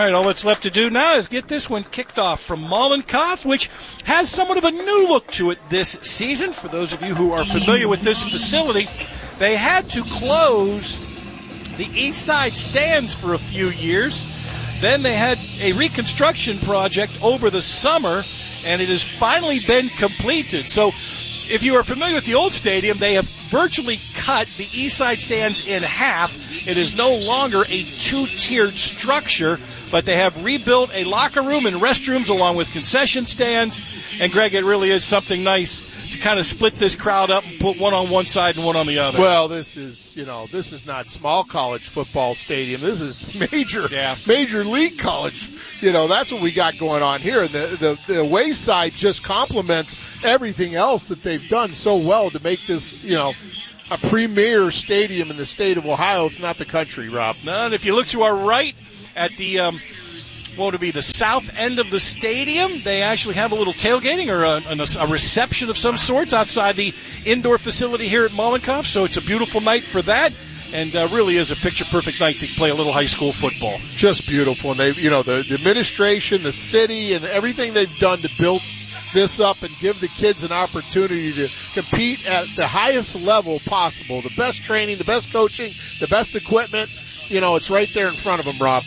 right, all that's left to do now is get this one kicked off from Mollenkopf, which has somewhat of a new look to it this season. For those of you who are familiar with this facility, they had to close the east side stands for a few years. Then they had a reconstruction project over the summer, and it has finally been completed. So if you are familiar with the old stadium, they have virtually cut the east side stands in half. It is no longer a two-tiered structure, but they have rebuilt a locker room and restrooms along with concession stands. And, Greg, it really is something nice to kind of split this crowd up and put one on one side and one on the other. Well, this is not small college football stadium. This is major league college. That's what we got going on here. And the away side just complements everything else that they've done so well to make this, a premier stadium in the state of Ohio, if not the country, Rob. No, and if you look to our right at the the south end of the stadium, they actually have a little tailgating or a reception of some sorts outside the indoor facility here at Mollenkopf. So it's a beautiful night for that, and really is a picture-perfect night to play a little high school football. Just beautiful. And the administration, the city, and everything they've done to build this up and give the kids an opportunity to compete at the highest level possible. The best training, the best coaching, the best equipment. It's right there in front of them, Rob.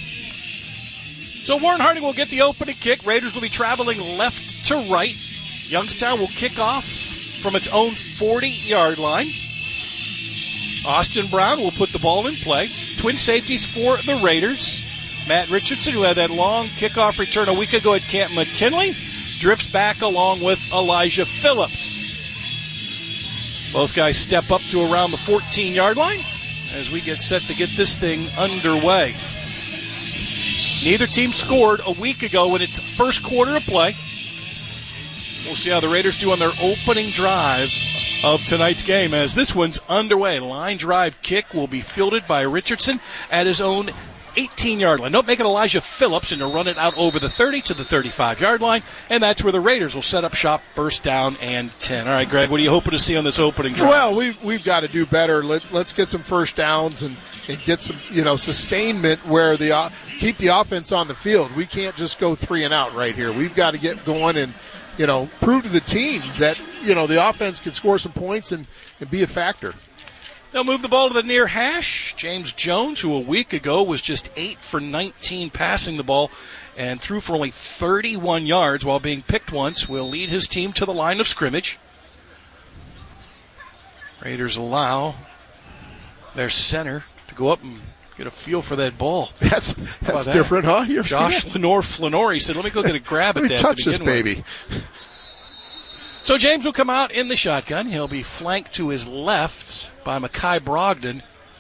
So Warren Harding will get the opening kick. Raiders will be traveling left to right. Youngstown will kick off from its own 40-yard line. Austin Brown will put the ball in play. Twin safeties for the Raiders. Matt Richardson, who had that long kickoff return a week ago at Camp McKinley, drifts back along with Elijah Phillips. Both guys step up to around the 14-yard line as we get set to get this thing underway. Neither team scored a week ago in its first quarter of play. We'll see how the Raiders do on their opening drive of tonight's game as this one's underway. Line drive kick will be fielded by Richardson at his own 18-yard line. Don't make it Elijah Phillips and to run it out over the 30 to the 35-yard line, and that's where the Raiders will set up shop, first down and 10. All right, Greg, what are you hoping to see on this opening drive? Well, we've got to do better. Let's get some first downs and get some sustainment where keep the offense on the field. We can't just go 3 and out right here. We've got to get going and prove to the team that the offense can score some points and be a factor. They'll move the ball to the near hash. James Jones, who a week ago was just 8 for 19 passing the ball and threw for only 31 yards while being picked once, will lead his team to the line of scrimmage. Raiders allow their center to go up and get a feel for that ball. That's different, huh? You ever Josh Flanor, he said, let me go get a grab at that. Touch this baby. So James will come out in the shotgun. He'll be flanked to his left by Mekhi Brogdon.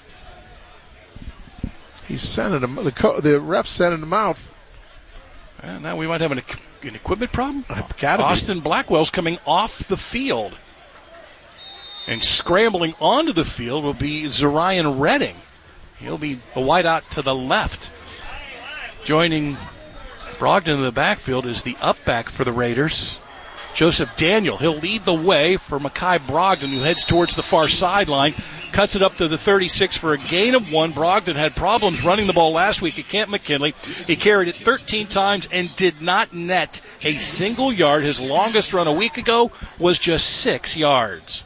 He's sending him. The ref's sending him out. Now we might have an equipment problem. Austin Blackwell's coming off the field. And scrambling onto the field will be Zarian Redding. He'll be the wideout to the left. Joining Brogdon in the backfield is the upback for the Raiders, Joseph Daniel. He'll lead the way for Mekhi Brogdon, who heads towards the far sideline. Cuts it up to the 36 for a gain of 1. Brogdon had problems running the ball last week at Camp McKinley. He carried it 13 times and did not net a single yard. His longest run a week ago was just 6 yards.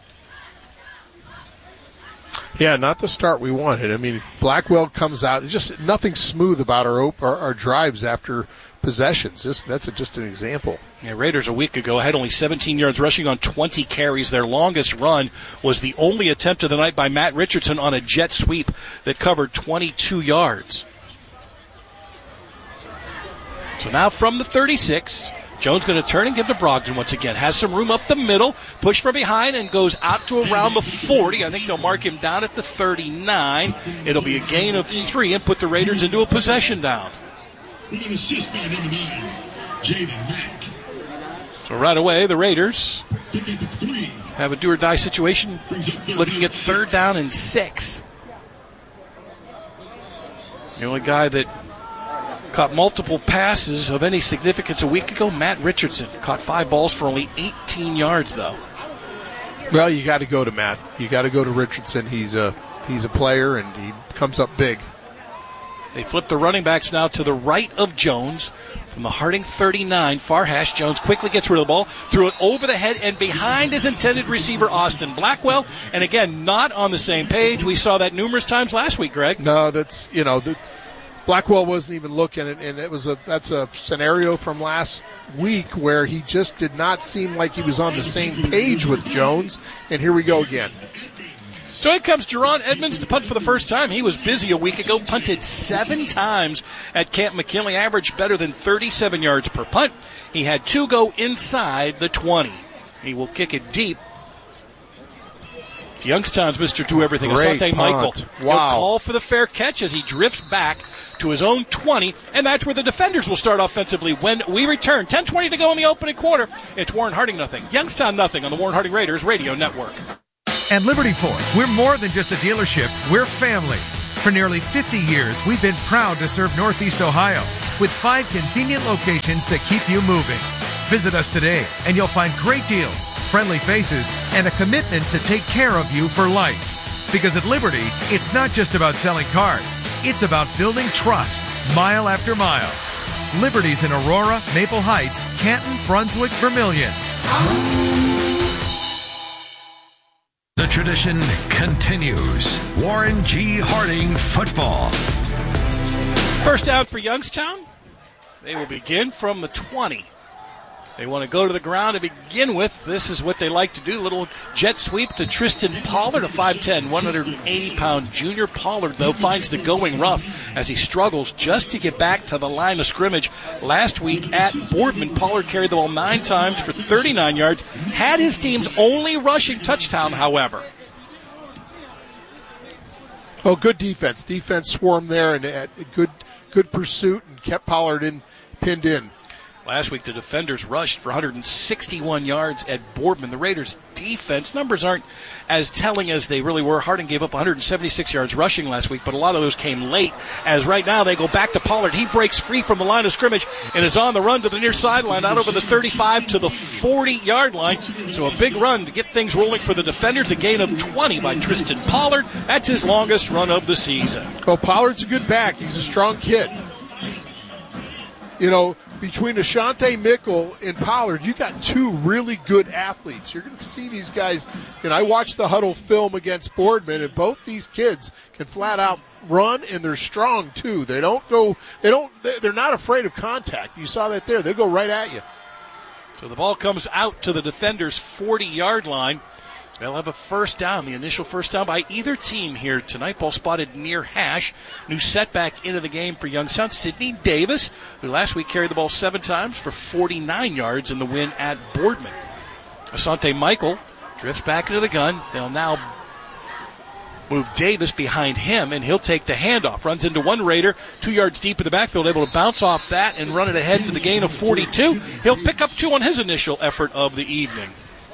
Yeah, not the start we wanted. I mean, Blackwell comes out. Just nothing smooth about our drives after possessions. That's just an example. Yeah, Raiders a week ago had only 17 yards rushing on 20 carries. Their longest run was the only attempt of the night by Matt Richardson on a jet sweep that covered 22 yards. So now from the 36, Jones going to turn and give to Brogdon once again. Has some room up the middle, push from behind, and goes out to around the 40. I think they'll mark him down at the 39. It'll be a gain of 3 and put the Raiders into a possession down. With an assist by number 9, Jaden Mack. So right away, the Raiders have a do-or-die situation, looking at 3rd down and 6. The only guy that caught multiple passes of any significance a week ago, Matt Richardson. Caught 5 balls for only 18 yards, though. Well, you got to go to Matt. You got to go to Richardson. He's a player, and he comes up big. They flip the running backs now to the right of Jones. From the Harding 39, far hash, Jones quickly gets rid of the ball, threw it over the head and behind his intended receiver, Austin Blackwell. And again, not on the same page. We saw that numerous times last week, Greg. No, that's, Blackwell wasn't even looking, and that's a scenario from last week where he just did not seem like he was on the same page with Jones. And here we go again. So in comes Jerron Edmonds to punt for the first time. He was busy a week ago, punted 7 times at Camp McKinley, averaged better than 37 yards per punt. He had 2 go inside the 20. He will kick it deep. Youngstown's Mr. Do Everything, Asante Michael. Wow. He'll call for the fair catch as he drifts back to his own 20, and that's where the defenders will start offensively when we return. 10:20 to go in the opening quarter. It's Warren Harding nothing, Youngstown nothing on the Warren Harding Raiders Radio Network. At Liberty Ford, we're more than just a dealership, we're family. For nearly 50 years, we've been proud to serve Northeast Ohio with 5 convenient locations to keep you moving. Visit us today and you'll find great deals, friendly faces, and a commitment to take care of you for life. Because at Liberty, it's not just about selling cars, it's about building trust mile after mile. Liberty's in Aurora, Maple Heights, Canton, Brunswick, Vermilion. The tradition continues. Warren G. Harding football. First down for Youngstown. They will begin from the 20. They want to go to the ground to begin with. This is what they like to do. Little jet sweep to Tristan Pollard, a 5'10", 180-pound junior. Pollard, though, finds the going rough as he struggles just to get back to the line of scrimmage. Last week at Boardman, Pollard carried the ball 9 times for 39 yards, had his team's only rushing touchdown, however. Oh, good defense. Defense swarmed there and had good pursuit and kept Pollard pinned in. Last week, the defenders rushed for 161 yards at Boardman. The Raiders' defense numbers aren't as telling as they really were. Harding gave up 176 yards rushing last week, but a lot of those came late, as right now they go back to Pollard. He breaks free from the line of scrimmage and is on the run to the near sideline, out over the 35 to the 40-yard line. So a big run to get things rolling for the defenders. A gain of 20 by Tristan Pollard. That's his longest run of the season. Well, Pollard's a good back. He's a strong kid. Between Asante Mickle and Pollard, you got 2 really good athletes. You're going to see these guys. I watched the huddle film against Boardman, and both these kids can flat out run, and they're strong too. They're not afraid of contact. You saw that there. They go right at you. So the ball comes out to the defenders' 40-yard line. They'll have a first down, the initial first down by either team here tonight. Ball spotted near hash. New setback into the game for Youngstown. Sidney Davis, who last week carried the ball 7 times for 49 yards in the win at Boardman. Asante Michael drifts back into the gun. They'll now move Davis behind him, and he'll take the handoff. Runs into one Raider, 2 yards deep in the backfield, able to bounce off that and run it ahead to the gain of 42. He'll pick up 2 on his initial effort of the evening.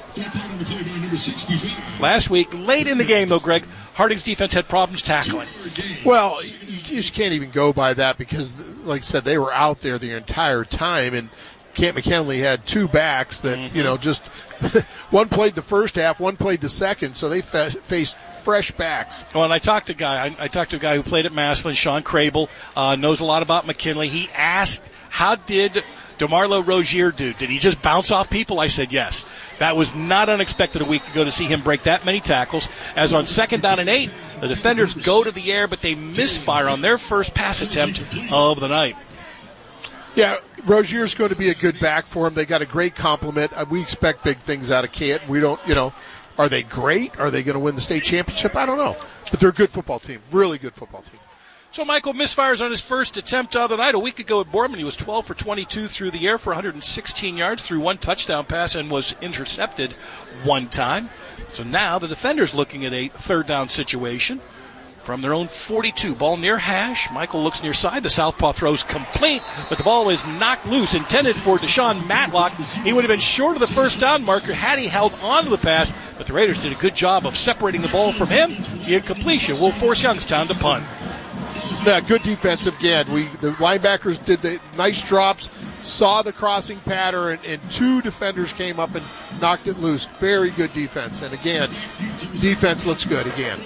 Last week, late in the game, though, Greg, Harding's defense had problems tackling. Well, you just can't even go by that because, like I said, they were out there the entire time, and Camp McKinley had 2 backs that, just one played the first half, one played the second, so they faced fresh backs. Well, and I talked to a guy who played at Massillon, Sean Crable, knows a lot about McKinley. He asked, how did DeMarlo Rozier do? Did he just bounce off people? I said yes. That was not unexpected a week ago to see him break that many tackles. As on 2nd down and 8, the defenders go to the air, but they misfire on their first pass attempt of the night. Yeah, Rozier's going to be a good back for him. They got a great compliment. We expect big things out of Canton. We don't, are they great? Are they going to win the state championship? I don't know. But they're a good football team, really good football team. So Michael misfires on his first attempt of the night. A week ago at Boardman, he was 12 for 22 through the air for 116 yards, threw 1 touchdown pass, and was intercepted 1 time. So now the defenders looking at a 3rd down situation from their own 42. Ball near hash. Michael looks near side. The southpaw throws complete, but the ball is knocked loose, intended for Deshaun Matlock. He would have been short of the first down marker had he held on to the pass, but the Raiders did a good job of separating the ball from him. The incompletion will force Youngstown to punt. Yeah, good defense again. The linebackers did the nice drops, saw the crossing pattern, and 2 defenders came up and knocked it loose. Very good defense. And again, defense looks good again.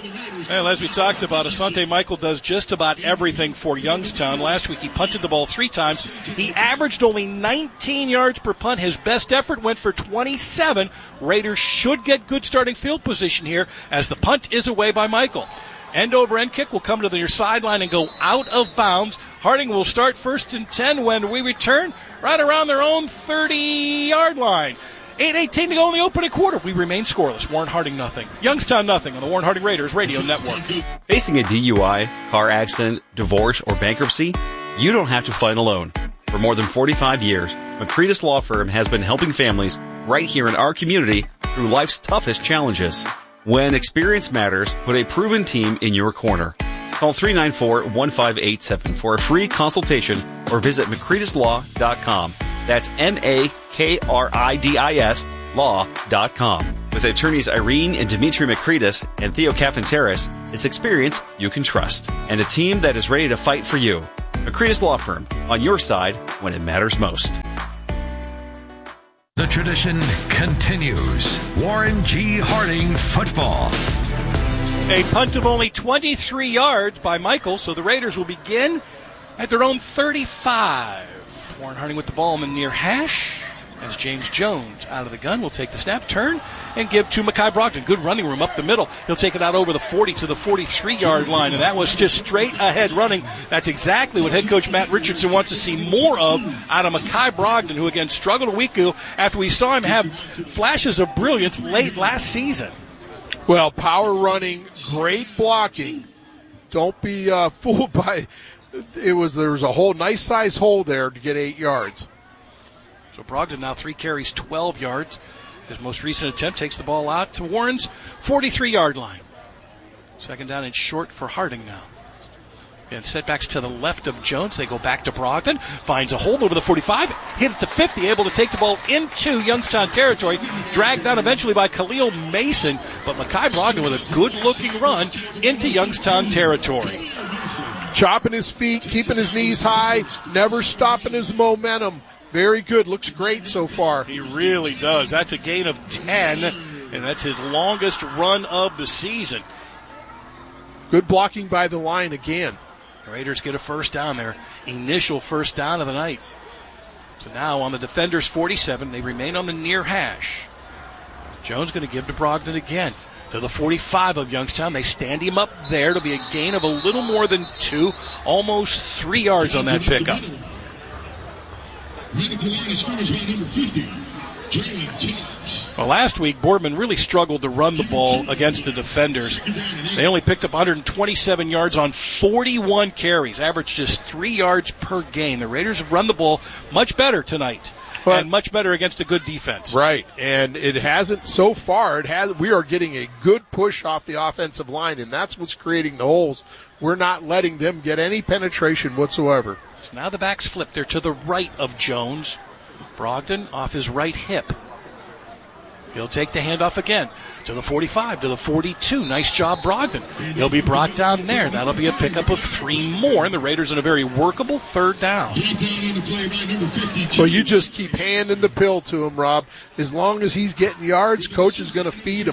Well, as we talked about, Asante Michael does just about everything for Youngstown. Last week he punted the ball 3 times. He averaged only 19 yards per punt. His best effort went for 27. Raiders should get good starting field position here as the punt is away by Michael. End-over-end kick will come to the near sideline and go out of bounds. Harding will start 1st and 10 when we return right around their own 30-yard line. 8:18 to go in the opening quarter. We remain scoreless. Warren Harding nothing. Youngstown nothing on the Warren Harding Raiders Radio Network. Facing a DUI, car accident, divorce, or bankruptcy? You don't have to fight alone. For more than 45 years, McCretus Law Firm has been helping families right here in our community through life's toughest challenges. When experience matters, put a proven team in your corner. Call 394-1587 for a free consultation or visit McCretislaw.com. That's MAKRIDIS law.com. With attorneys Irene and Dimitri McCretis and Theo Cafanteris, it's experience you can trust. And a team that is ready to fight for you. McCretis Law Firm, on your side when it matters most. The tradition continues. Warren G. Harding football. A punt of only 23 yards by Michael, so the Raiders will begin at their own 35. Warren Harding with the ball in the near hash as James Jones out of the gun will take the snap, turn, and give to Mekhi Brogdon. Good running room up the middle. He'll take it out over the 40 to the 43-yard line, and that was just straight ahead running. That's exactly what head coach Matt Richardson wants to see more of out of Mekhi Brogdon, who again struggled a week ago after we saw him have flashes of brilliance late last season. Well, power running, great blocking. Don't be fooled by there was a whole nice size hole there to get 8 yards. So Brogdon now 3 carries, 12 yards. His most recent attempt takes the ball out to Warren's 43-yard line. 2nd down and short for Harding now. And setbacks to the left of Jones. They go back to Brogdon. Finds a hole over the 45. Hit at the 50. Able to take the ball into Youngstown territory. Dragged down eventually by Khalil Mason. But Mekhi Brogdon with a good-looking run into Youngstown territory. Chopping his feet, keeping his knees high, never stopping his momentum. Very good. Looks great so far. He really does. That's a gain of 10, and that's his longest run of the season. Good blocking by the line again. The Raiders get a 1st down, their initial 1st down of the night. So now on the defender's 47, they remain on the near hash. Jones going to give to Brogdon again. To the 45 of Youngstown. They stand him up there. It'll be a gain of a little more than 2, almost 3 yards on that pickup. Right at the line of scrimmage by number 50, Jalen James. Well, last week, Boardman really struggled to run the ball against the defenders. They only picked up 127 yards on 41 carries, averaged just 3 yards per game. The Raiders have run the ball much better tonight. And much better against a good defense. Right, and it hasn't so far. We are getting a good push off the offensive line, and that's what's creating the holes. We're not letting them get any penetration whatsoever. So now the backs flip. They're to the right of Jones. Brogdon off his right hip. He'll take the handoff again to the 45, to the 42. Nice job, Brogdon. He'll be brought down there. That'll be a pickup of 3 more, and the Raiders in a very workable 3rd down. Well, you just keep handing the pill to him, Rob. As long as he's getting yards, coach is going to feed him.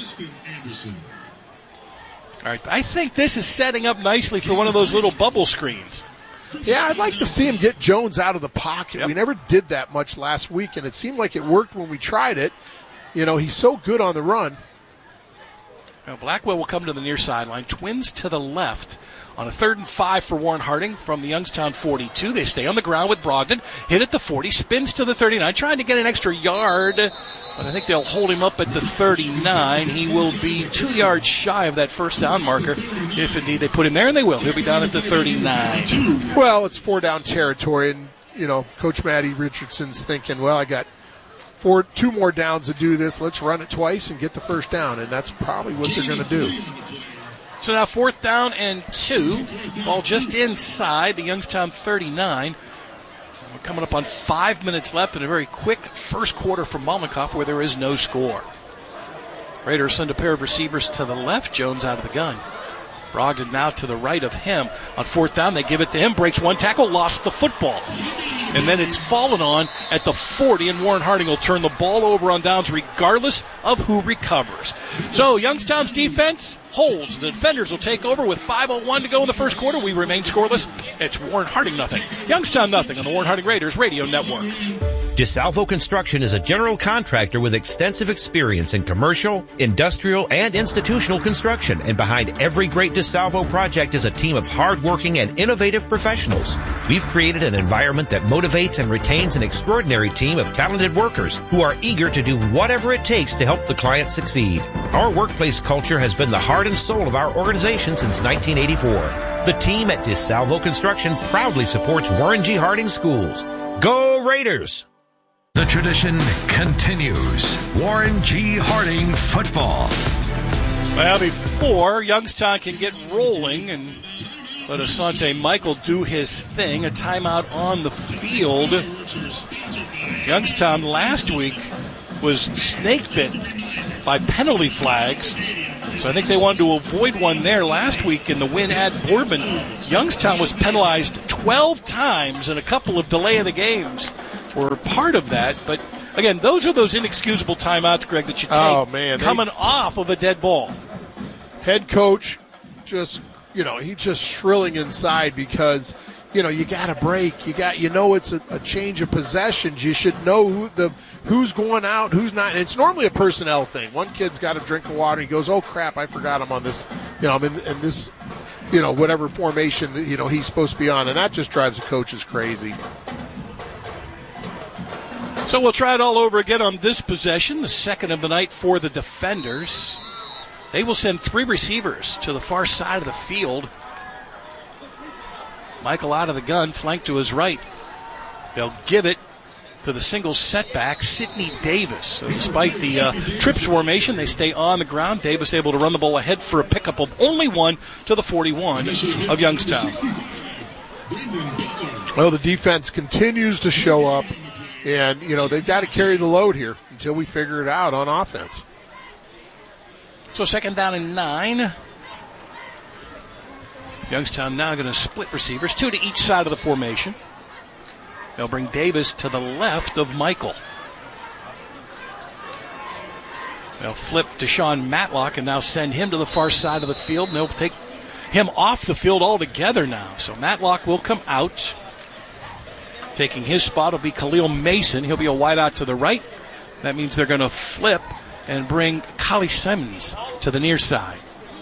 All right, I think this is setting up nicely for one of those little bubble screens. Yeah, I'd like to see him get Jones out of the pocket. Yep. We never did that much last week, and it seemed like it worked when we tried it. You know, he's so good on the run. Now Blackwell will come to the near sideline. Twins to the left on a 3rd and 5 for Warren Harding from the Youngstown 42. They stay on the ground with Brogdon. Hit at the 40. Spins to the 39. Trying to get an extra yard. But I think they'll hold him up at the 39. He will be 2 yards shy of that 1st down marker. If indeed they put him there, and they will. He'll be down at the 39. Well, it's 4 down territory. And, you know, Coach Matty Richardson's thinking, well, I got 2 more downs to do this. Let's run it twice and get the 1st down, and that's probably what they're going to do. So now 4th down and 2. Ball just inside the Youngstown 39. We're coming up on 5 minutes left in a very quick first quarter from Malmenkoff where there is no score. Raiders send a pair of receivers to the left. Jones out of the gun. Brogdon now to the right of him. On 4th down, they give it to him. Breaks 1 tackle, lost the football. and then it's fallen on at the 40, and Warren Harding will turn the ball over on downs regardless of who recovers. So Youngstown's defense holds. The defenders will take over with 5:01 to go in the first quarter. We remain scoreless. It's Warren Harding nothing, Youngstown nothing on the Warren Harding Raiders Radio Network. DeSalvo Construction is a general contractor with extensive experience in commercial, industrial, and institutional construction. And behind every great DeSalvo project is a team of hardworking and innovative professionals. We've created an environment that motivates and retains an extraordinary team of talented workers who are eager to do whatever it takes to help the client succeed. Our workplace culture has been the heart and soul of our organization since 1984. The team at DeSalvo Construction proudly supports Warren G. Harding Schools. Go Raiders! The tradition continues. Warren G. Harding football. Well, before Youngstown can get rolling and let Asante Michael do his thing, a timeout on the field. Youngstown last week was snake bitten by penalty flags, so I think they wanted to avoid one there. Last week in the win at Boardman, Youngstown was penalized 12 times, and a couple of delay of the games were part of that. But again, those are those inexcusable timeouts, Greg, that you take coming off of a dead ball. Head coach just, he's just shrilling inside because, you got to break. It's a change of possessions. You should know who's going out, who's not. And it's normally a personnel thing. One kid's got a drink of water. He goes, oh, crap, I forgot I'm on this, I'm in this, whatever formation, he's supposed to be on. And that just drives the coaches crazy. So we'll try it all over again on this possession, the second of the night for the defenders. They will send 3 receivers to the far side of the field. Michael out of the gun, flanked to his right. They'll give it to the single setback, Sidney Davis. So despite the trips formation, they stay on the ground. Davis able to run the ball ahead for a pickup of only 1 to the 41 of Youngstown. Well, the defense continues to show up. And, they've got to carry the load here until we figure it out on offense. So 2nd down and 9. Youngstown now going to split receivers, 2 to each side of the formation. They'll bring Davis to the left of Michael. They'll flip to Sean Matlock and now send him to the far side of the field. And they'll take him off the field altogether now. So Matlock will come out. Taking his spot will be Khalil Mason. He'll be a wide out to the right. That means they're going to flip and bring Collie Simmons to the near side.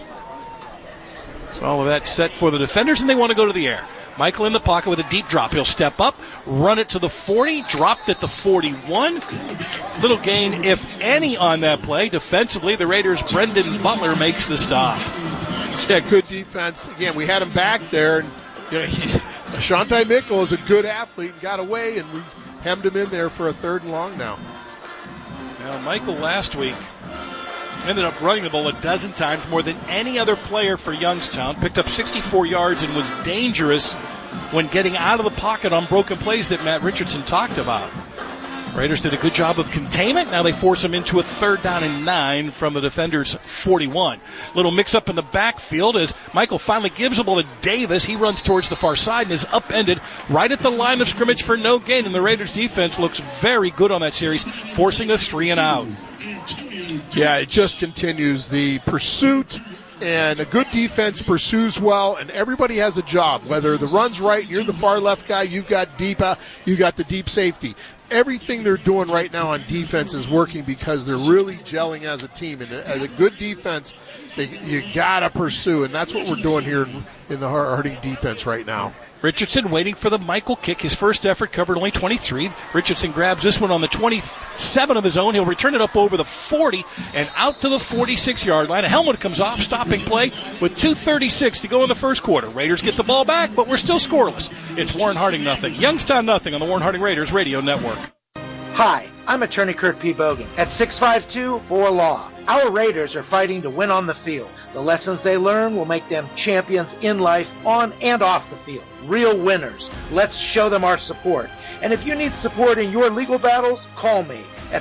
So all of that set for the defenders, and they want to go to the air. Michael in the pocket with a deep drop. He'll step up, run it to the 40, dropped at the 41. Little gain, if any, on that play. Defensively, the Raiders' Brendan Butler makes the stop. Yeah, good defense. Again, we had him back there, and Asante Michael is a good athlete and got away, and we hemmed him in there for a 3rd and long now. Now, Michael last week ended up running the ball a dozen times, more than any other player for Youngstown. Picked up 64 yards and was dangerous when getting out of the pocket on broken plays that Matt Richardson talked about. Raiders did a good job of containment. Now they force him into a 3rd down and 9 from the defenders' 41. Little mix-up in the backfield as Michael finally gives the ball to Davis. He runs towards the far side and is upended right at the line of scrimmage for no gain. And the Raiders' defense looks very good on that series, forcing a 3 and out. Yeah, it just continues. The pursuit, and a good defense pursues well, and everybody has a job. Whether the run's right and you're the far left guy, you got the deep safety. Everything they're doing right now on defense is working because they're really gelling as a team. And as a good defense, you got to pursue, and that's what we're doing here in the Harding defense right now. Richardson waiting for the Michael kick. His first effort covered only 23. Richardson grabs this one on the 27 of his own. He'll return it up over the 40 and out to the 46-yard line. A helmet comes off, stopping play with 2:36 to go in the first quarter. Raiders get the ball back, but we're still scoreless. It's Warren Harding nothing, Youngstown nothing on the Warren Harding Raiders Radio Network. Hi, I'm attorney Kurt P. Bogan at 652-4LAW. Our Raiders are fighting to win on the field. The lessons they learn will make them champions in life, on and off the field. Real winners. Let's show them our support. And if you need support in your legal battles, call me at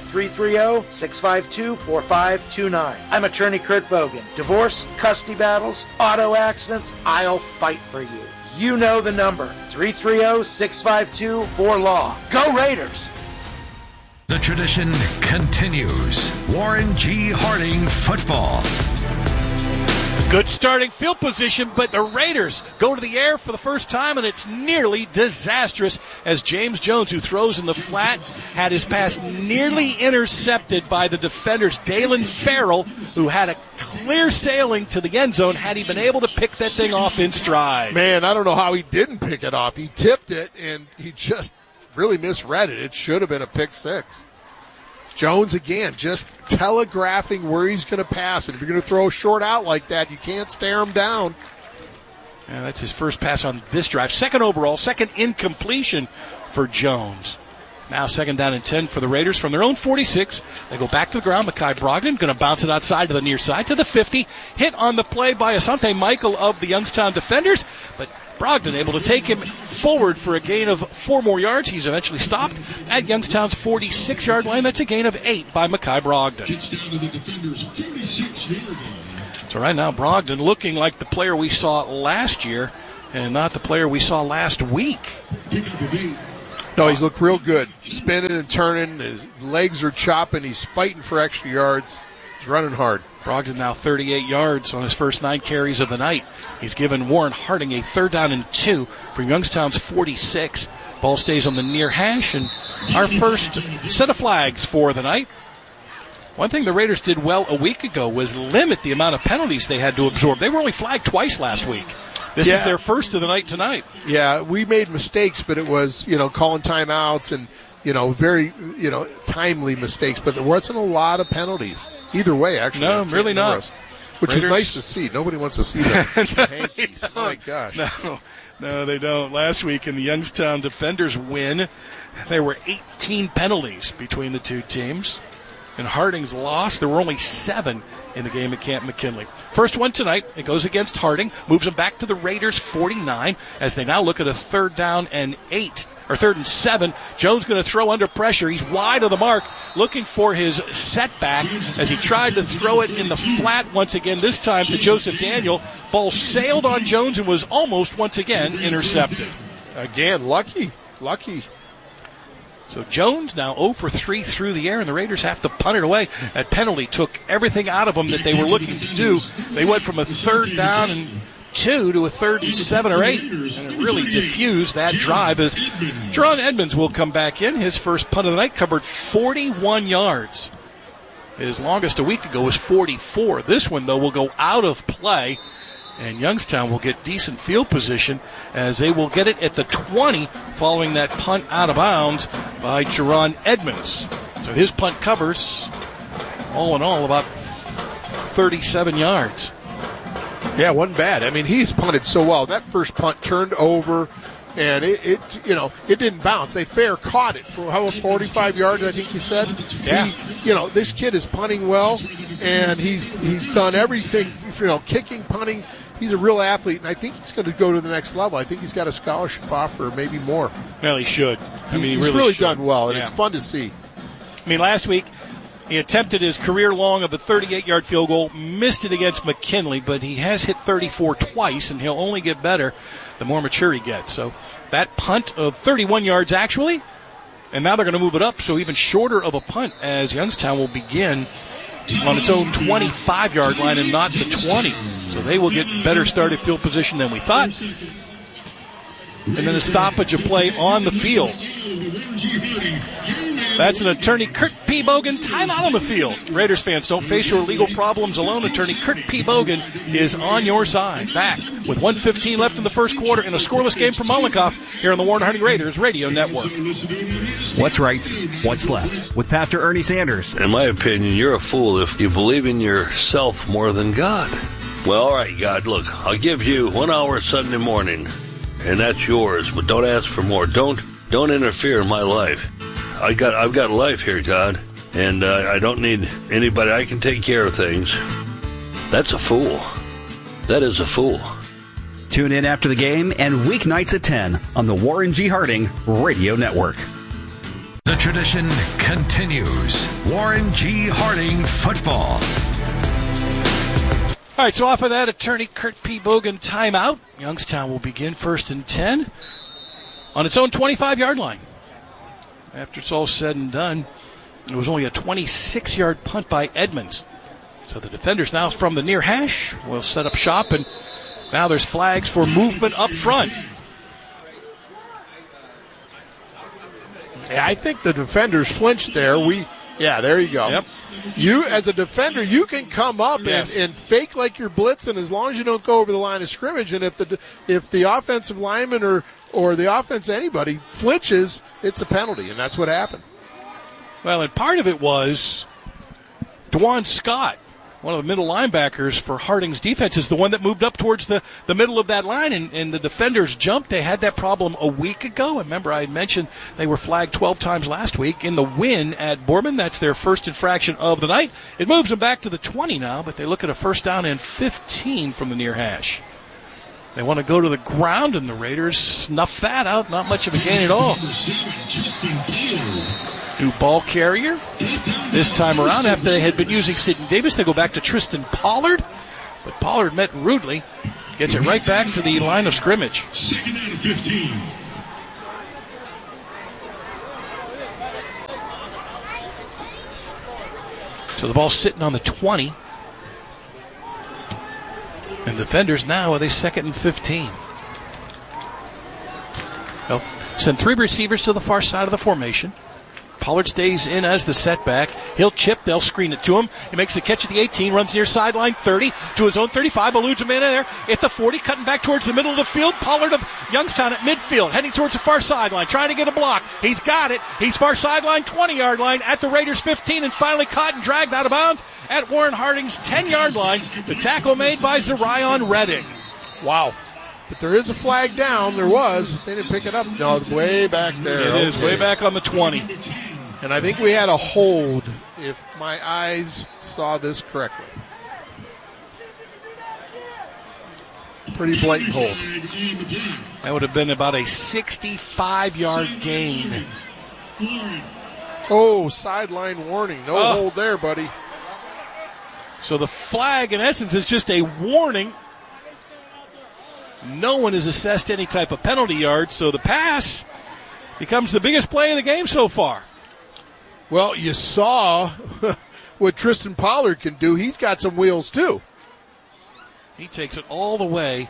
330-652-4529. I'm attorney Kurt Bogan. Divorce, custody battles, auto accidents, I'll fight for you. You know the number, 330-652-4LAW. Go Raiders! The tradition continues. Warren G. Harding football. Good starting field position, but the Raiders go to the air for the first time, and it's nearly disastrous as James Jones, who throws in the flat, had his pass nearly intercepted by the defenders. Dalen Farrell, who had a clear sailing to the end zone, had he been able to pick that thing off in stride. Man, I don't know how he didn't pick it off. He tipped it, and he just really misread it. It should have been a pick six. Jones, again, just telegraphing where he's going to pass. And if you're going to throw a short out like that, you can't stare him down. And that's his first pass on this drive. Second overall, second incompletion for Jones. Now 2nd down and 10 for the Raiders from their own 46. They go back to the ground. Mekhi Brogdon going to bounce it outside to the near side to the 50. Hit on the play by Asante Michael of the Youngstown defenders. But Brogdon able to take him forward for a gain of 4 more yards. He's eventually stopped at Youngstown's 46-yard line. That's a gain of 8 by Mekhi Brogdon. So right now, Brogdon looking like the player we saw last year and not the player we saw last week. No, he's looked real good. Spinning and turning. His legs are chopping. He's fighting for extra yards. He's running hard. Brogdon now 38 yards on his first 9 carries of the night. He's given Warren Harding a 3rd down and 2 from Youngstown's 46. Ball stays on the near hash, and our first set of flags for the night. One thing the Raiders did well a week ago was limit the amount of penalties they had to absorb. They were only flagged twice last week. This is their first of the night tonight. Yeah, we made mistakes, but it was, calling timeouts and, very, timely mistakes. But there wasn't a lot of penalties. Either way, actually. No, really not. Which Raiders, was nice to see. Nobody wants to see that. Yankees. My gosh. No, they don't. Last week in the Youngstown Defenders win, there were 18 penalties between the two teams. In Harding's loss, there were only 7 in the game at Camp McKinley. First one tonight, it goes against Harding, moves them back to the Raiders 49 as they now look at a 3rd down and 8. Or 3rd and 7. Jones going to throw under pressure. He's wide of the mark, looking for his setback as he tried to throw it in the flat once again, this time to Joseph Daniel. Ball sailed on Jones and was almost once again intercepted. Again, lucky. So Jones now 0 for 3 through the air, and the Raiders have to punt it away. That penalty took everything out of them that they were looking to do. They went from a 3rd down and 2 to a 3rd and 7 or 8, and it really diffused that drive as Jerron Edmonds will come back in. His first punt of the night covered 41 yards. His longest a week ago was 44. This one, though, will go out of play, and Youngstown will get decent field position as they will get it at the 20 following that punt out of bounds by Jerron Edmonds. So his punt covers, all in all, about 37 yards. Yeah, wasn't bad. I mean, he's punted so well. That first punt turned over, and it didn't bounce. They fair caught it for 45 yards, I think you said. Yeah. This kid is punting well, and he's done everything. Kicking, punting. He's a real athlete, and I think he's going to go to the next level. I think he's got a scholarship offer, maybe more. Well, he should. He's really done well, and it's fun to see. I mean, last week, he attempted his career long of a 38-yard field goal, missed it against McKinley, but he has hit 34 twice, and he'll only get better the more mature he gets. So that punt of 31 yards actually, and now they're going to move it up, so even shorter of a punt as Youngstown will begin on its own 25-yard line and not the 20. So they will get better started field position than we thought. And then a stoppage of play on the field. That's an attorney Kurt P. Bogan timeout on the field. Raiders fans, don't face your legal problems alone. Attorney Kurt P. Bogan is on your side. Back with 1:15 left in the first quarter in a scoreless game from Mollenkoff here on the Warren Harding Raiders Radio Network. What's right? What's left? With Pastor Ernie Sanders. In my opinion, you're a fool if you believe in yourself more than God. Well, all right, God, look, I'll give you 1 hour Sunday morning, and that's yours, but don't ask for more. Don't interfere in my life. I've got life here, God, and I don't need anybody. I can take care of things. That's a fool. That is a fool. Tune in after the game and weeknights at 10 on the Warren G. Harding Radio Network. The tradition continues. Warren G. Harding football. All right, so off of that, attorney Kurt P. Bogan timeout. Youngstown will begin 1st and 10 on its own 25-yard line. After it's all said and done, it was only a 26-yard punt by Edmonds. So the defenders now from the near hash will set up shop, and now there's flags for movement up front. Yeah, I think the defenders flinched there. There you go. Yep. You, as a defender, you can come up and fake like you're blitzing as long as you don't go over the line of scrimmage. And if the offensive lineman or the offense, anybody, flinches, it's a penalty, and that's what happened. Well, and part of it was DeJuan Scott, one of the middle linebackers for Harding's defense, is the one that moved up towards the middle of that line, and the defenders jumped. They had that problem a week ago. Remember, I had mentioned they were flagged 12 times last week in the win at Bournemouth. That's their first infraction of the night. It moves them back to the 20 now, but they look at a 1st down and 15 from the near hash. They want to go to the ground, and the Raiders snuff that out. Not much of a gain at all. New ball carrier this time around. After they had been using Sidney Davis, they go back to Tristan Pollard. But Pollard met rudely. Gets it right back to the line of scrimmage. 2nd and 15. So the ball's sitting on the 20. And defenders now, are they 2nd and 15? They'll send 3 receivers to the far side of the formation. Pollard stays in as the setback. He'll chip. They'll screen it to him. He makes the catch at the 18, runs near sideline 30 to his own 35, eludes a man in there. At the 40, cutting back towards the middle of the field. Pollard of Youngstown at midfield, heading towards the far sideline, trying to get a block. He's got it. He's far sideline, 20-yard line at the Raiders' 15, and finally caught and dragged out of bounds at Warren Harding's 10-yard line. The tackle made by Zarion Redding. Wow. But there is a flag down. There was. They didn't pick it up. No, way back there. It is way back on the 20. And I think we had a hold, if my eyes saw this correctly. Pretty blatant hold. That would have been about a 65-yard gain. Oh, sideline warning. No hold there, buddy. So the flag, in essence, is just a warning. No one has assessed any type of penalty yards, so the pass becomes the biggest play of the game so far. Well, you saw what Tristan Pollard can do. He's got some wheels, too. He takes it all the way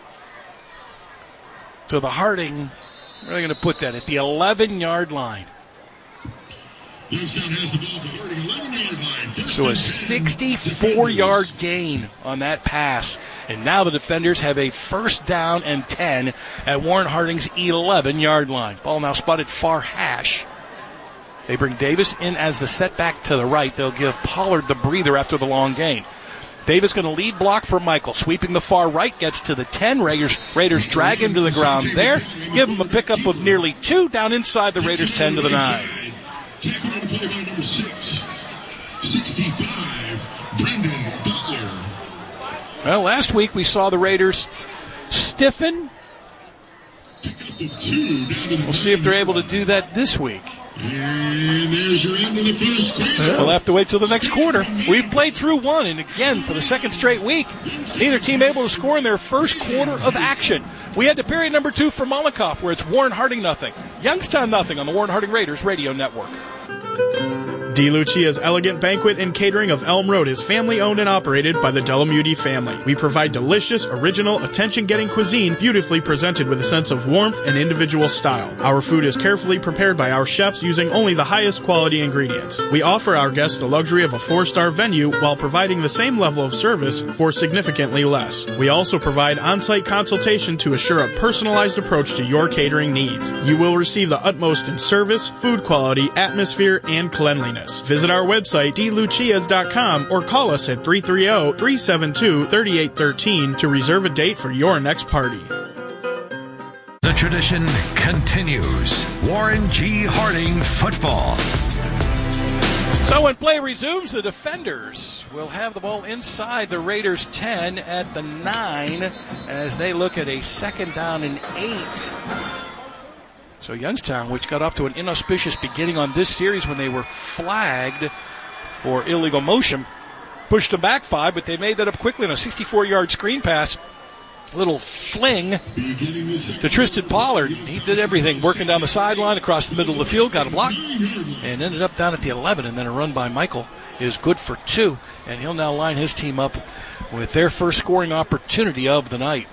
to the Harding. Where are they going to put that? At the 11-yard line. Youngstown has the ball at the Harding 11-yard line. So a 64-yard gain on that pass. And now the defenders have a 1st down and 10 at Warren Harding's 11-yard line. Ball now spotted far hash. They bring Davis in as the setback to the right. They'll give Pollard the breather after the long gain. Davis going to lead block for Michael. Sweeping the far right, gets to the 10. Raiders drag him to the ground there. Give him a pickup of nearly 2 down inside the Raiders' 10 to the 9. Tackle on the play by number 6. 65, Brendan Butler. Well, last week we saw the Raiders stiffen. We'll see if they're able to do that this week. And there's your end of the first quarter. We'll have to wait till the next quarter. We've played through one, and again, for the 2nd straight week, neither team able to score in their first quarter of action. We had to period number 2 for Malakoff, where it's Warren Harding nothing, Youngstown nothing on the Warren Harding Raiders Radio Network. DeLucia's Elegant Banquet and Catering of Elm Road is family-owned and operated by the Delamuti family. We provide delicious, original, attention-getting cuisine beautifully presented with a sense of warmth and individual style. Our food is carefully prepared by our chefs using only the highest quality ingredients. We offer our guests the luxury of a 4-star venue while providing the same level of service for significantly less. We also provide on-site consultation to assure a personalized approach to your catering needs. You will receive the utmost in service, food quality, atmosphere, and cleanliness. Visit our website, dlucias.com, or call us at 330-372-3813 to reserve a date for your next party. The tradition continues. Warren G. Harding football. So when play resumes, the defenders will have the ball inside the Raiders' 10 at the 9 as they look at a 2nd down and 8. So Youngstown, which got off to an inauspicious beginning on this series when they were flagged for illegal motion, pushed them back 5, but they made that up quickly on a 64-yard screen pass. Little fling to Tristan Pollard. He did everything, working down the sideline, across the middle of the field, got a block, and ended up down at the 11, and then a run by Michael is good for 2, and he'll now line his team up with their first scoring opportunity of the night.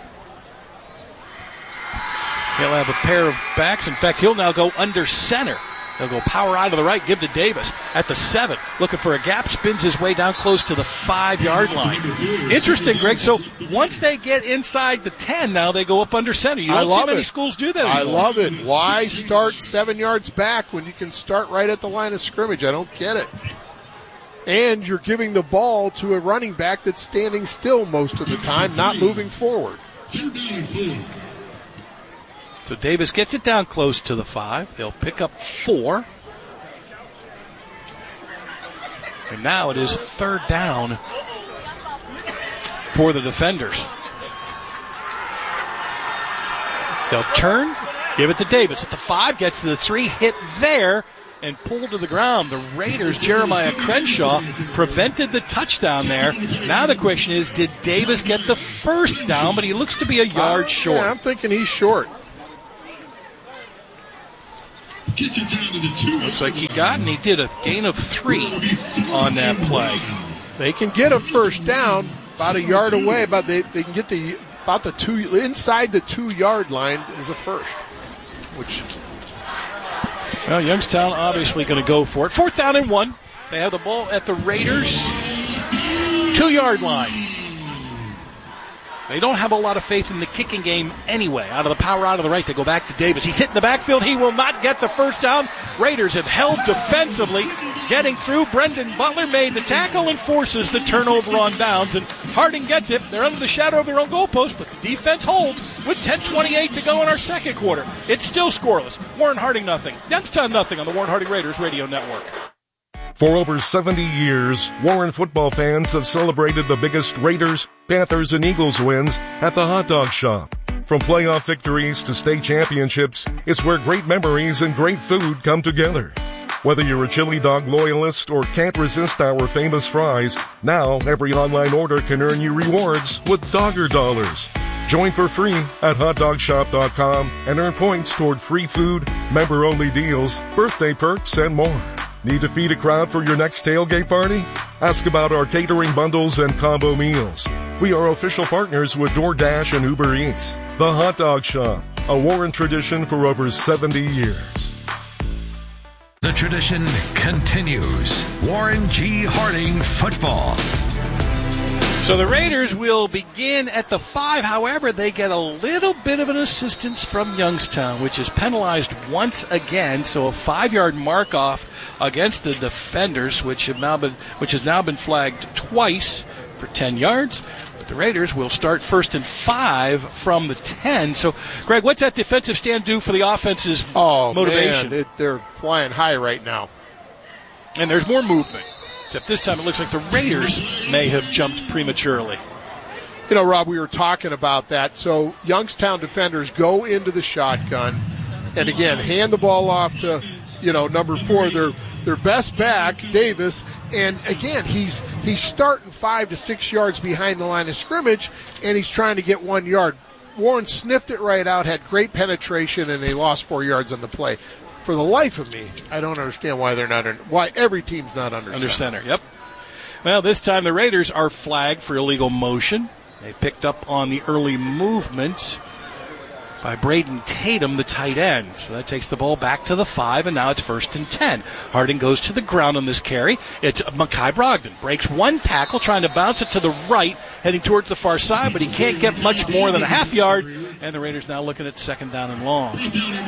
He'll have a pair of backs. In fact, he'll now go under center. They'll go power out to the right, give to Davis at the 7. Looking for a gap, spins his way down close to the 5-yard line. Interesting, Greg. So once they get inside the 10, now they go up under center. You don't see many schools do that anymore. I love it. Why start 7 yards back when you can start right at the line of scrimmage? I don't get it. And you're giving the ball to a running back that's standing still most of the time, not moving forward. So Davis gets it down close to the 5. They'll pick up 4. And now it is 3rd down for the defenders. They'll turn, give it to Davis at the 5, gets to the 3, hit there, and pulled to the ground. The Raiders, Jeremiah Crenshaw, prevented the touchdown there. Now the question is, did Davis get the first down? But he looks to be a yard short. Yeah, I'm thinking he's short. Looks like he got, and he did a gain of 3 on that play. They can get a first down about a yard away, but they can get about the 2 inside the 2-yard line is a first. Which, well, Youngstown obviously going to go for it. 4th down and 1. They have the ball at the Raiders 2-yard line. They don't have a lot of faith in the kicking game anyway. Out of the power out of the right, they go back to Davis. He's hit in the backfield. He will not get the first down. Raiders have held defensively, getting through. Brendan Butler made the tackle and forces the turnover on downs. And Harding gets it. They're under the shadow of their own goalpost, but the defense holds with 10:28 to go in our second quarter. It's still scoreless. Warren Harding nothing. Youngstown nothing on the Warren Harding Raiders Radio Network. For over 70 years, Warren football fans have celebrated the biggest Raiders, Panthers, and Eagles wins at the Hot Dog Shop. From playoff victories to state championships, it's where great memories and great food come together. Whether you're a chili dog loyalist or can't resist our famous fries, now every online order can earn you rewards with Dogger Dollars. Join for free at hotdogshop.com and earn points toward free food, member-only deals, birthday perks, and more. Need to feed a crowd for your next tailgate party? Ask about our catering bundles and combo meals. We are official partners with DoorDash and Uber Eats. The Hot Dog Shop, a Warren tradition for over 70 years. The tradition continues. Warren G. Harding football. So the Raiders will begin at the 5. However, they get a little bit of an assistance from Youngstown, which is penalized once again. So a 5-yard mark off against the defenders, which has now been flagged twice for 10 yards. But the Raiders will start 1st and 5 from the 10. So, Greg, what's that defensive stand do for the offense's motivation? Man, they're flying high right now. And there's more movement. Except this time it looks like the Raiders may have jumped prematurely. You know, Rob, we were talking about that. So Youngstown defenders go into the shotgun and, again, hand the ball off to, number 4, their best back, Davis. And, again, he's starting 5 to 6 yards behind the line of scrimmage, and he's trying to get 1 yard. Warren sniffed it right out, had great penetration, and they lost 4 yards on the play. For the life of me, I don't understand why why every team's not under center. Yep. Well, this time the Raiders are flagged for illegal motion. They picked up on the early movement by Braden Tatum, the tight end. So that takes the ball back to the 5, and now it's 1st and 10. Harding goes to the ground on this carry. It's Mekhi Brogdon. Breaks one tackle, trying to bounce it to the right, heading towards the far side, but he can't get much more than a half yard, and the Raiders now looking at 2nd down and long.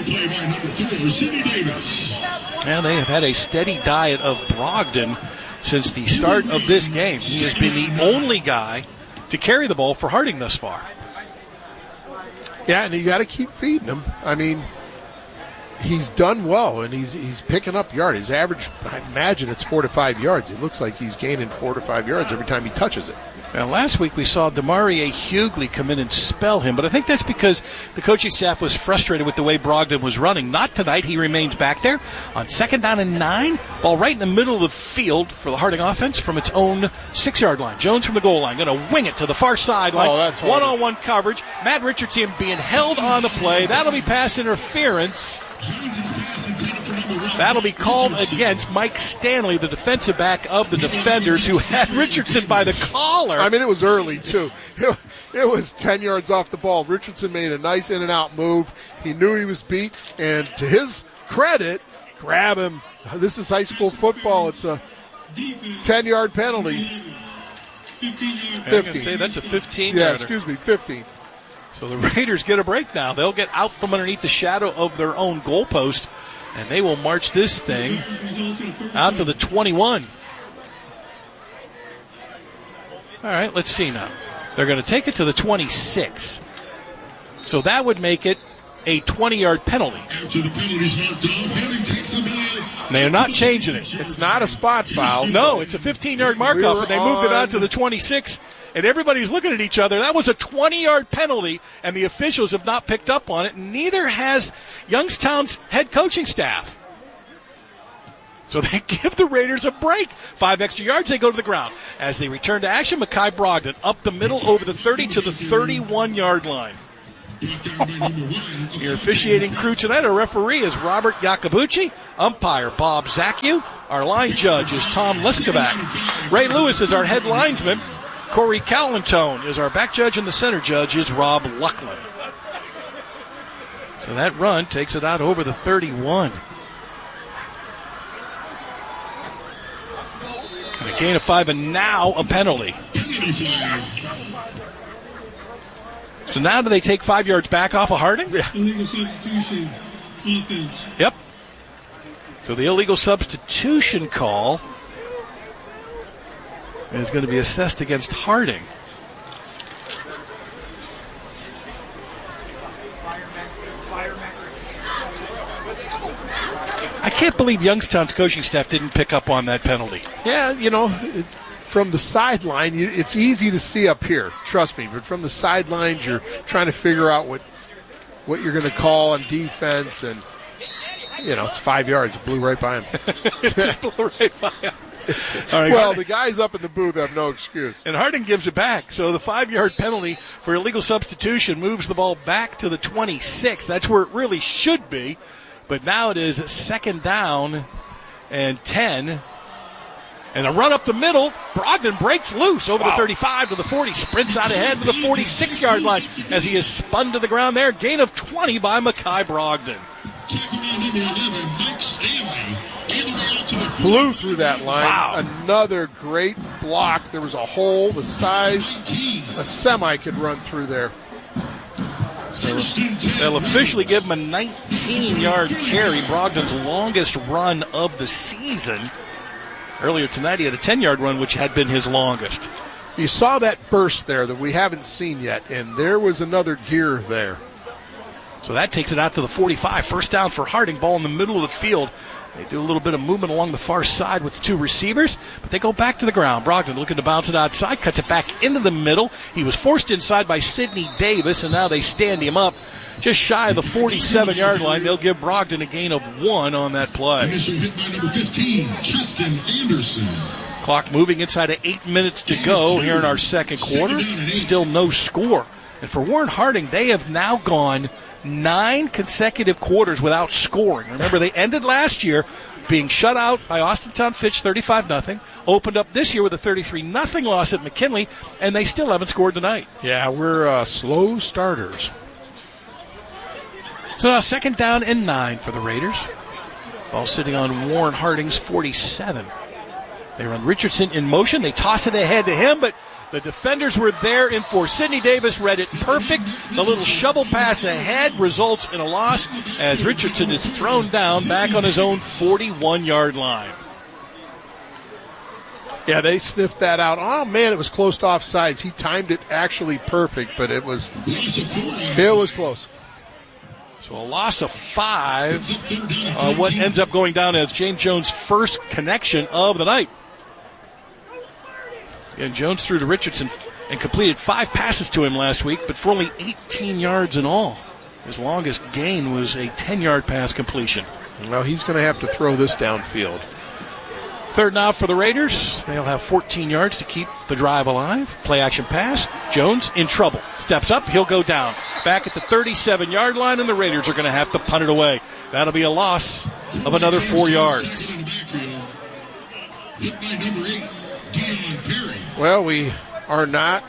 And they have had a steady diet of Brogdon since the start of this game. He has been the only guy to carry the ball for Harding thus far. Yeah, and you got to keep feeding him. I mean, he's done well, and he's picking up yards. His average, I imagine it's 4 to 5 yards. It looks like he's gaining 4 to 5 yards every time he touches it. Now, last week we saw Demarie Hughley come in and spell him, but I think that's because the coaching staff was frustrated with the way Brogdon was running. Not tonight. He remains back there on 2nd down and 9. Ball right in the middle of the field for the Harding offense from its own 6-yard line. Jones from the goal line going to wing it to the far sideline. Oh, that's one-on-one coverage. Matt Richardson being held on the play. That'll be pass interference. That'll be called against Mike Stanley, the defensive back of the defenders, who had Richardson by the collar. I mean, it was early, too. It was 10 yards off the ball. Richardson made a nice in-and-out move. He knew he was beat, and to his credit, grab him. This is high school football. It's a 10-yard penalty. 15. I was going to say that's a 15-yarder. Yeah, excuse me, 15. So the Raiders get a break now. They'll get out from underneath the shadow of their own goalpost, and they will march this thing out to the 21. All right, let's see now. They're going to take it to the 26. So that would make it a 20-yard penalty. They're not changing it. It's not a spot foul. No, it's a 15-yard mark-off, and they moved it out to the 26. And everybody's looking at each other. That was a 20-yard penalty, and the officials have not picked up on it. Neither has Youngstown's head coaching staff. So they give the Raiders a break. 5 extra yards, they go to the ground. As they return to action, Mekhi Brogdon up the middle over the 30 to the 31-yard line. Your officiating crew tonight, our referee is Robert Iacobucci, umpire Bob Zacchio, our line judge is Tom Leskovac, Ray Lewis is our head linesman, Corey Callantone is our back judge, and the center judge is Rob Lucklin. So that run takes it out over the 31. And a gain of 5, and now a penalty. So now do they take 5 yards back off of Harding? Yeah. Illegal substitution offense. Yep. So the illegal substitution call is going to be assessed against Harding. I can't believe Youngstown's coaching staff didn't pick up on that penalty. Yeah, you know, from the sideline, it's easy to see up here, trust me. But from the sidelines, you're trying to figure out what you're going to call on defense, and you know it's 5 yards. It blew right by him. It blew right by him. All right, well, the guys up in the booth have no excuse. And Harding gives it back. So the 5-yard penalty for illegal substitution moves the ball back to the 26. That's where it really should be. But now it is 2nd down and 10. And a run up the middle. Brogdon breaks loose over the 35 to the 40. Sprints out ahead to the 46-yard line as he is spun to the ground there. Gain of 20 by Mekhi Brogdon. Flew through that line. Wow. Another great block. There was a hole the size a semi could run through there. So they'll officially give him a 19-yard carry, Brogdon's longest run of the season. Earlier tonight, he had a 10-yard run, which had been his longest. You saw that burst there that we haven't seen yet, and there was another gear there. So that takes it out to the 45. First down for Harding, ball in the middle of the field. They do a little bit of movement along the far side with the two receivers, but they go back to the ground. Brogdon looking to bounce it outside, cuts it back into the middle. He was forced inside by Sidney Davis, and now they stand him up just shy of the 47-yard line. They'll give Brogdon a gain of 1 on that play. Initial hit by number 15, Tristan Anderson. Clock moving inside of 8 minutes to go here in our second quarter. Still no score. And for Warren Harding, they have now gone 9 consecutive quarters without scoring. Remember, they ended last year being shut out by Austintown Fitch 35-0, opened up this year with a 33-0 loss at McKinley, and they still haven't scored tonight. Yeah, we're slow starters. So now 2nd down and 9 for the Raiders. Ball sitting on Warren Harding's 47. They run Richardson in motion. They toss it ahead to him, but the defenders were there in force. Sidney Davis read it perfect. The little shovel pass ahead results in a loss as Richardson is thrown down back on his own 41-yard line. Yeah, they sniffed that out. Oh, man, it was close to offsides. He timed it actually perfect, but it was close. So a loss of 5. What ends up going down as James Jones' first connection of the night. And Jones threw to Richardson and completed 5 passes to him last week, but for only 18 yards in all. His longest gain was a 10-yard pass completion. Well, he's going to have to throw this downfield. 3rd and out for the Raiders. They'll have 14 yards to keep the drive alive. Play action pass. Jones in trouble. Steps up. He'll go down. Back at the 37-yard line, and the Raiders are going to have to punt it away. That'll be a loss of another 4 yards. Well, we are not.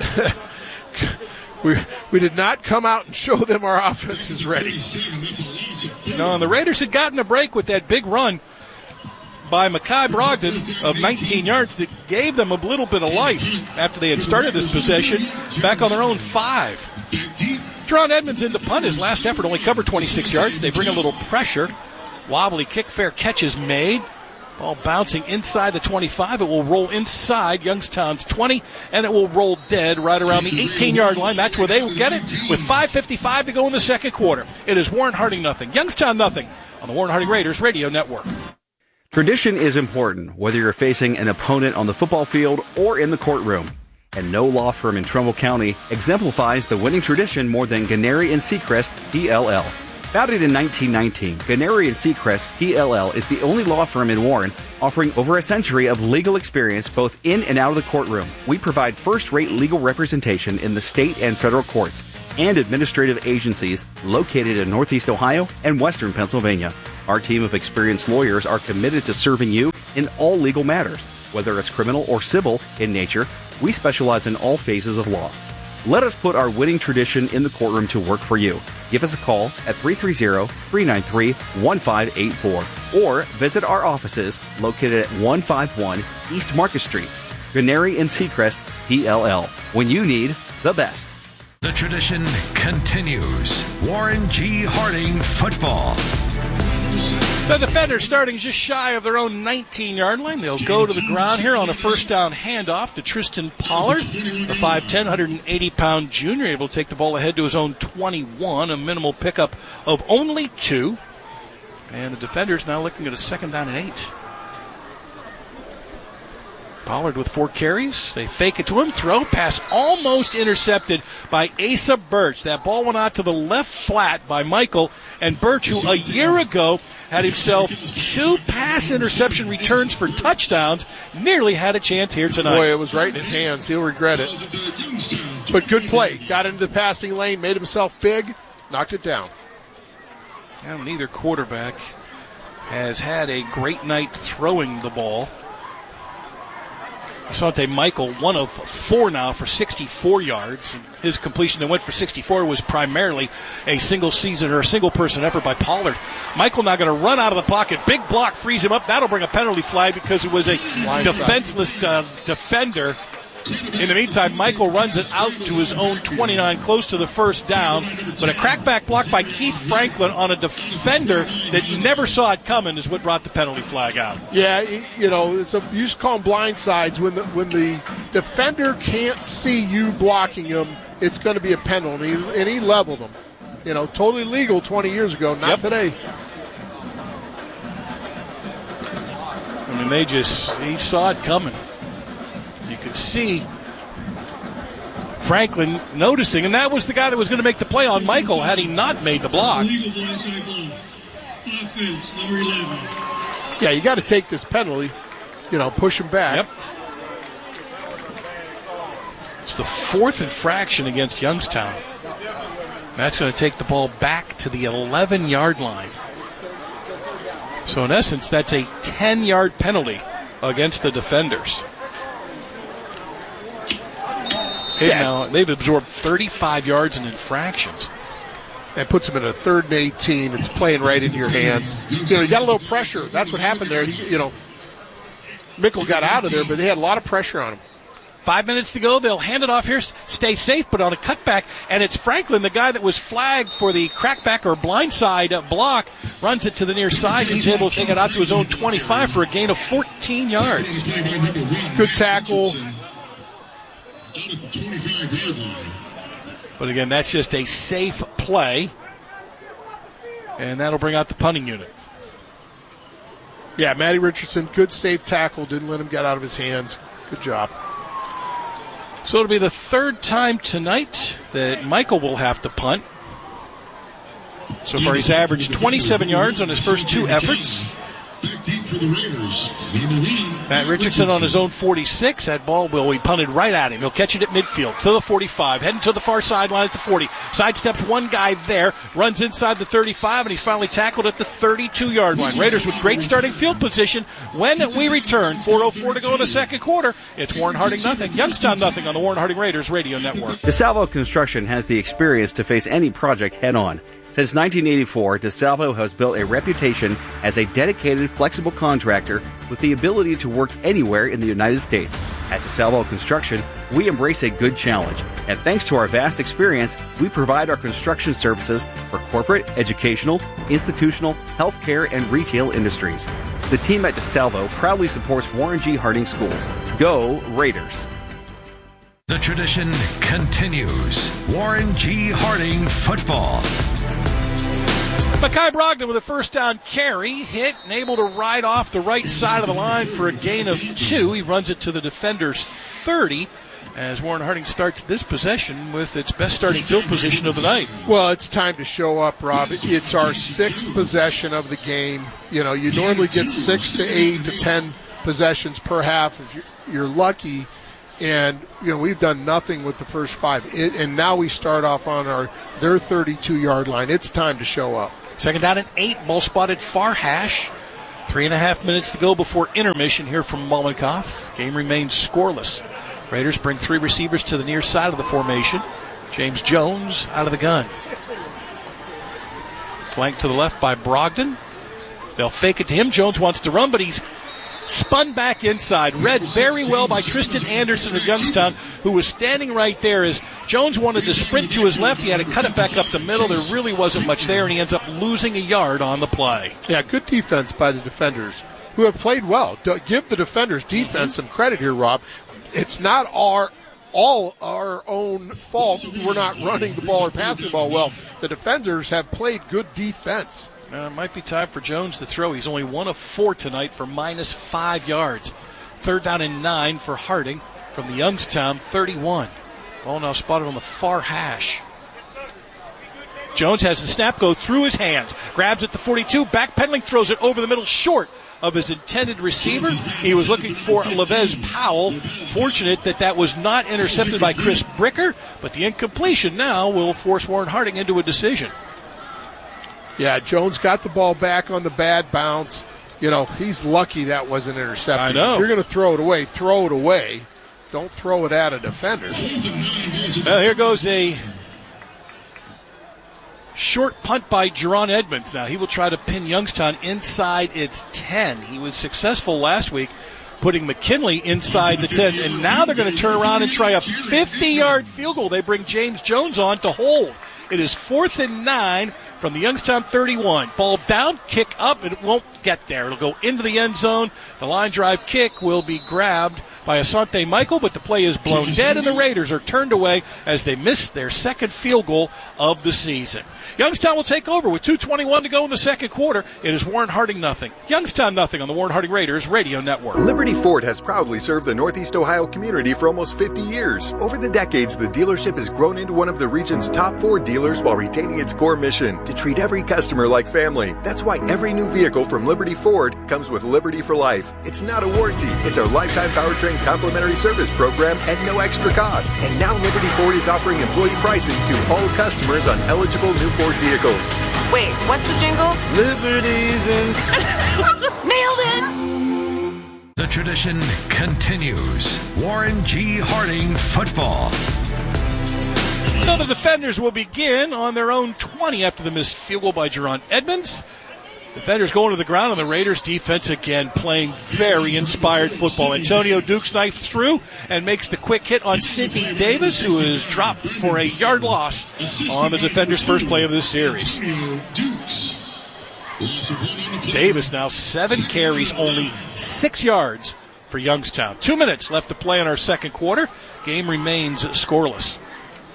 We did not come out and show them our offense is ready. No, and the Raiders had gotten a break with that big run by Mekhi Brogdon of 19 yards that gave them a little bit of life after they had started this possession back on their own 5. Jerron Edmonds in to punt. His last effort only covered 26 yards. They bring a little pressure. Wobbly kick, fair catch is made. Ball bouncing inside the 25. It will roll inside Youngstown's 20, and it will roll dead right around the 18-yard line. That's where they will get it with 5:55 to go in the second quarter. It is Warren Harding nothing, Youngstown nothing on the Warren Harding Raiders Radio Network. Tradition is important, whether you're facing an opponent on the football field or in the courtroom. And no law firm in Trumbull County exemplifies the winning tradition more than Gennari & Sechrest, PLL. Founded in 1919, Gennari & Sechrest, PLL is the only law firm in Warren offering over a century of legal experience both in and out of the courtroom. We provide first-rate legal representation in the state and federal courts and administrative agencies located in Northeast Ohio and Western Pennsylvania. Our team of experienced lawyers are committed to serving you in all legal matters. Whether it's criminal or civil in nature, we specialize in all phases of law. Let us put our winning tradition in the courtroom to work for you. Give us a call at 330-393-1584 or visit our offices located at 151 East Market Street. Gennari & Sechrest, PLL. When you need the best. The tradition continues. Warren G. Harding football. The defenders starting just shy of their own 19-yard line. They'll go to the ground here on a first down handoff to Tristan Pollard, the 5'10", 180-pound junior, able to take the ball ahead to his own 21, a minimal pickup of only 2. And the defenders now looking at a 2nd down and 8. Pollard with 4 carries. They fake it to him. Throw. Pass almost intercepted by Asa Birch. That ball went out to the left flat by Michael. And Birch, who a year ago had himself 2 pass interception returns for touchdowns, nearly had a chance here tonight. Boy, it was right in his hands. He'll regret it. But good play. Got into the passing lane, made himself big, knocked it down. And neither quarterback has had a great night throwing the ball. Asante Michael, 1 of 4 now for 64 yards. His completion that went for 64 was primarily a single season or a single person effort by Pollard. Michael now going to run out of the pocket. Big block frees him up. That'll bring a penalty flag because it was a defenseless defender. In the meantime, Michael runs it out to his own 29, close to the first down. But a crackback block by Keith Franklin on a defender that never saw it coming is what brought the penalty flag out. Yeah, you know, you used to call them blind sides. When the defender can't see you blocking him, it's going to be a penalty. And he leveled him. You know, totally legal 20 years ago, not today. I mean, he saw it coming. You could see Franklin noticing, and that was the guy that was going to make the play on Michael had he not made the block. Yeah, you got to take this penalty, push him back. Yep. It's the 4th infraction against Youngstown. That's going to take the ball back to the 11-yard line. So in essence, that's a 10-yard penalty against the defenders. Now, they've absorbed 35 yards in infractions. That puts them in a 3rd and 18. It's playing right into your hands. You got a little pressure. That's what happened there. Mickle got out of there, but they had a lot of pressure on him. 5 minutes to go. They'll hand it off here. Stay safe, but on a cutback. And it's Franklin, the guy that was flagged for the crackback or blindside block, runs it to the near side. He's able to take it out to his own 25 for a gain of 14 yards. Good tackle. But again, that's just a safe play. And that'll bring out the punting unit. Yeah, Matty Richardson, good safe tackle. Didn't let him get out of his hands. Good job. So it'll be the third time tonight that Michael will have to punt. So far he's averaged 27 yards on his first 2 efforts. Matt Richardson on his own 46. That ball will be punted right at him. He'll catch it at midfield to the 45, heading to the far sideline at the 40. Sidesteps one guy there, runs inside the 35, and he's finally tackled at the 32-yard line. Raiders with great starting field position when we return. 4:04 to go in the second quarter. It's Warren Harding nothing, Youngstown nothing on the Warren Harding Raiders Radio Network. DeSalvo Construction has the experience to face any project head-on. Since 1984, DeSalvo has built a reputation as a dedicated, flexible contractor with the ability to work anywhere in the United States. At DeSalvo Construction, we embrace a good challenge, and thanks to our vast experience, we provide our construction services for corporate, educational, institutional, healthcare, and retail industries. The team at DeSalvo proudly supports Warren G. Harding Schools. Go Raiders! The tradition continues. Warren G. Harding football. Mekhi Brogdon with a first down carry, hit and able to ride off the right side of the line for a gain of 2. He runs it to the defender's 30 as Warren Harding starts this possession with its best starting field position of the night. Well, it's time to show up, Rob. It's our 6th possession of the game. You know, you normally get 6 to 8 to 10 possessions per half if you're lucky. And, you know, we've done nothing with the first 5. And now we start off on their 32-yard line. It's time to show up. Second down and 8. Ball spotted far hash. 3.5 minutes to go before intermission here from Mollenkopf. Game remains scoreless. Raiders bring 3 receivers to the near side of the formation. James Jones out of the gun. Flanked to the left by Brogdon. They'll fake it to him. Jones wants to run, but he's spun back inside. Read very well by Tristan Anderson of Youngstown, who was standing right there as Jones wanted to sprint to his left. He had to cut it back up the middle. There really wasn't much there, and he ends up losing a yard on the play. Yeah, good defense by the defenders, who have played well. Give the defenders' defense some credit here, Rob. It's not all our own fault. We're not running the ball or passing the ball well. The defenders have played good defense. It might be time for Jones to throw. He's only 1 of 4 tonight for minus 5 yards. Third down and 9 for Harding from the Youngstown 31. Ball now spotted on the far hash. Jones has the snap go through his hands. Grabs at the 42. Backpedaling, throws it over the middle short of his intended receiver. He was looking for Levez Powell. Fortunate that was not intercepted by Chris Bricker, but the incompletion now will force Warren Harding into a decision. Yeah, Jones got the ball back on the bad bounce. You know, he's lucky that wasn't intercepted. I know. If you're going to throw it away, throw it away. Don't throw it at a defender. Well, here goes a short punt by Jerron Edmonds. Now, he will try to pin Youngstown inside its 10. He was successful last week putting McKinley inside the 10. And now they're going to turn around and try a 50-yard field goal. They bring James Jones on to hold. It is 4th and 9 from the Youngstown 31. Ball down, kick up, and it won't get there. It'll go into the end zone. The line drive kick will be grabbed by Asante Michael, but the play is blown dead, and the Raiders are turned away as they miss their second field goal of the season. Youngstown will take over with 2:21 to go in the second quarter. It is Warren Harding nothing, Youngstown nothing on the Warren Harding Raiders Radio Network. Liberty Ford has proudly served the Northeast Ohio community for almost 50 years. Over the decades, the dealership has grown into one of the region's top 4 dealers while retaining its core mission to treat every customer like family. That's why every new vehicle from Liberty Ford comes with Liberty for Life. It's not a warranty. It's our lifetime powertrain complimentary service program at no extra cost. And now Liberty Ford is offering employee pricing to all customers on eligible new Ford vehicles. Wait, what's the jingle? Liberties and... Nailed it! The tradition continues. Warren G. Harding football. So the defenders will begin on their own 20 after the missed field goal by Jerron Edmonds. Defenders going to the ground, and the Raiders defense again playing very inspired football. Antonio Dukes knifes through and makes the quick hit on Sidney Davis, who is dropped for a yard loss on the defenders' first play of this series. Davis now 7 carries, only 6 yards for Youngstown. 2 minutes left to play in our second quarter. Game remains scoreless.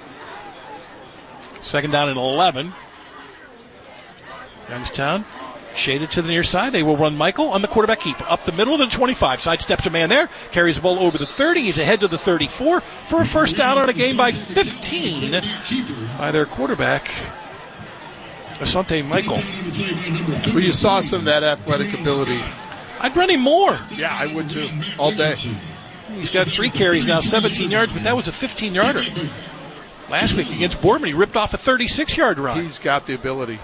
Second down and 11. Youngstown Shaded to the near side. They will run Michael on the quarterback keeper. Up the middle of the 25. Sidesteps a man there. Carries the ball over the 30. He's ahead to the 34 for a first down on a game by 15 by their quarterback, Asante Michael. Well, you saw some of that athletic ability. I'd run him more. Yeah, I would too. All day. He's got 3 carries now, 17 yards, but that was a 15-yarder. Last week against Boardman, he ripped off a 36-yard run. He's got the ability.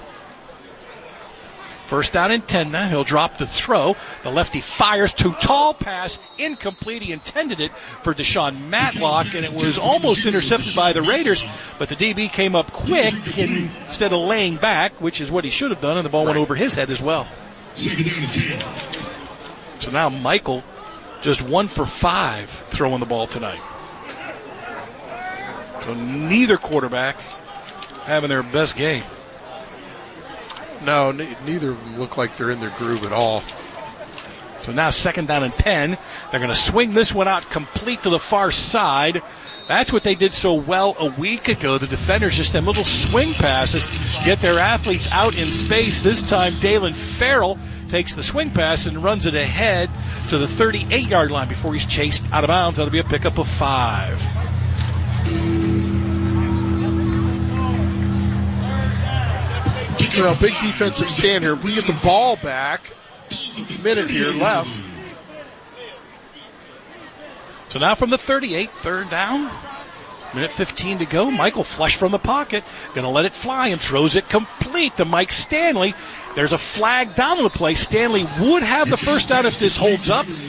First down and 10 now. He'll drop the throw. The lefty fires too tall pass. Incomplete. He intended it for Deshaun Matlock, and it was almost intercepted by the Raiders, but the DB came up quick instead of laying back, which is what he should have done, and the ball went over his head as well. So now Michael just 1 for 5 throwing the ball tonight. So neither quarterback having their best game. No, neither of them look like they're in their groove at all. So now second down and 10. They're going to swing this one out complete to the far side. That's what they did so well a week ago. The defenders just them little swing passes, get their athletes out in space. This time Dalen Farrell takes the swing pass and runs it ahead to the 38-yard line before he's chased out of bounds. That'll be a pickup of 5. Well, big defensive stand here. If we get the ball back, a minute here left. So now from the 38, third down. Minute 15 to go. Michael flush from the pocket. Going to let it fly and throws it complete to Mike Stanley. There's a flag down on the play. Stanley would have the first down if this holds up.